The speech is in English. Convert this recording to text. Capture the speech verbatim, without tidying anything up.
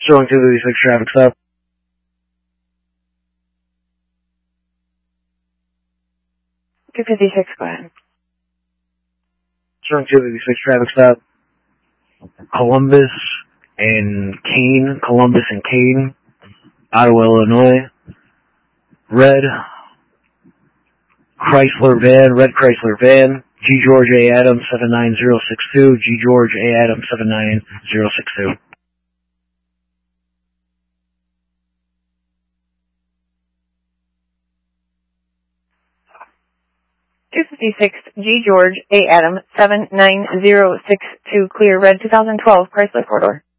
Showing two fifty-six, traffic stop. two fifty-six, go ahead. Showing two fifty-six, traffic stop. Columbus and Kane, Columbus and Kane, Ottawa, Illinois. Red Chrysler van, red Chrysler van, G George A. Adams seven nine zero six two, G George A. Adams seven nine zero six two. two fifty-six, G George A. Adams seven nine zero six two, clear, red two thousand twelve Chrysler four door.